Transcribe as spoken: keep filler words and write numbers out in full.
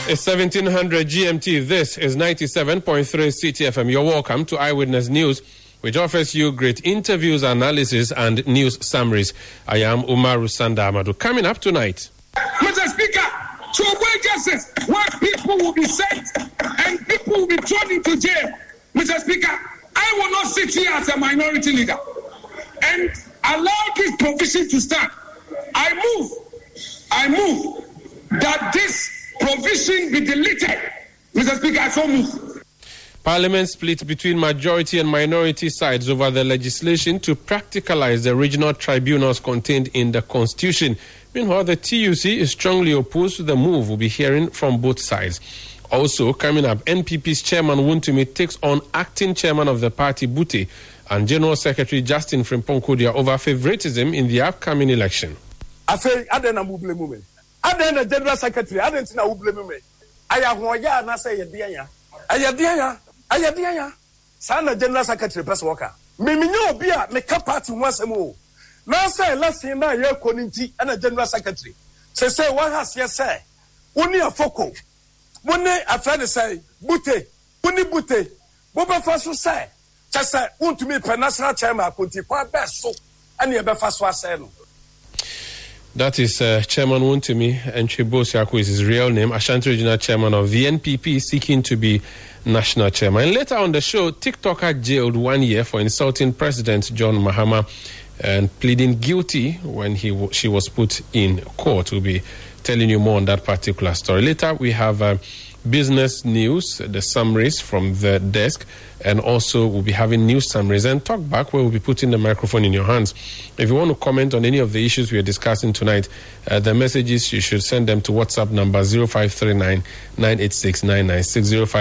It's seventeen hundred G M T. This is ninety-seven point three C T F M. You're welcome to Eyewitness News, which offers you great interviews, analysis, and news summaries. I am Umaru Sanda Amadu. Coming up tonight. Mister Speaker, to avoid justice, where people will be sent and people will be thrown into jail. Mister Speaker, I will not sit here as a minority leader and allow this provision to stand. I move, I move that this provision be deleted. Mister Speaker, I so move. Parliament split between majority and minority sides over the legislation to practicalize the regional tribunals contained in the Constitution. Meanwhile, the T U C is strongly opposed to the move. We'll be hearing from both sides. Also, coming up, N P P's chairman Wontumi takes on acting chairman of the party Bute and General Secretary Justin Frimpong Kodia over favoritism in the upcoming election. I say, I don't know. I don't know General Secretary. I don't know. I have one year and I say, Diana. I have Diana. I have Diana. Sana General Secretary Press Walker. Me, me, no, be a make up party once more. Now say, let's see now your community and a General Secretary. Say, say, what has you say? Only a focal. One day, I try to say, Bute, Uni Bute, Boba Fasu say, just say, want to me, National Chairman, Kunti, quite best so, and you better fast was saying. That is uh, Chairman Wontumi Enchebosiaku is his real name, Ashanti Regional Chairman of the N P P, seeking to be National Chairman. And later on the show, TikToker jailed one year for insulting President John Mahama and pleading guilty when he w- she was put in court. We'll be telling you more on that particular story. Later, we have uh, business news, the summaries from the desk, and also we'll be having news summaries and talk back where we'll be putting the microphone in your hands. If you want to comment on any of the issues we are discussing tonight, uh, the messages, you should send them to WhatsApp number zero five three nine, nine eight six, nine nine six zero five.